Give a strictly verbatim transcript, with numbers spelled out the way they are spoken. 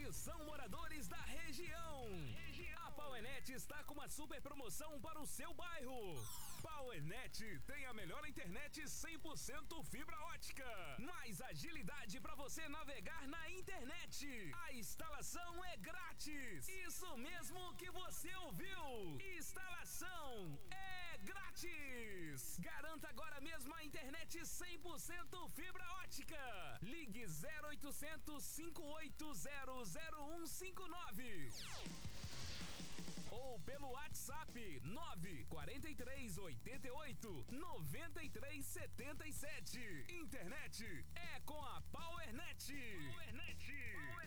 Atenção, moradores da região! A Powernet está com uma super promoção para o seu bairro. Powernet tem a melhor internet cem por cento fibra ótica. Mais agilidade para você navegar na internet. A instalação é grátis. Isso mesmo que você ouviu. Instalação é grátis. Garanta agora mesmo a internet cem por cento fibra ótica. Ligue zero oitocentos, cinco oito zero, zero um cinco nove. Ou pelo WhatsApp nove quatro três oito oito, nove três sete sete. Internet é com a Powernet. Powernet.